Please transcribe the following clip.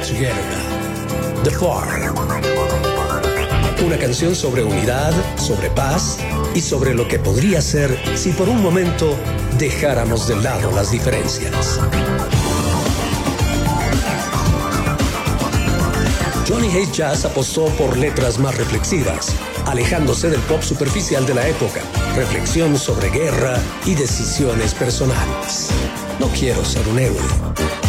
Together Now. The Farm. Una canción sobre unidad, sobre paz y sobre lo que podría ser si por un momento dejáramos de lado las diferencias. Johnny Hates Jazz apostó por letras más reflexivas, alejándose del pop superficial de la época, reflexión sobre guerra y decisiones personales. No quiero ser un héroe,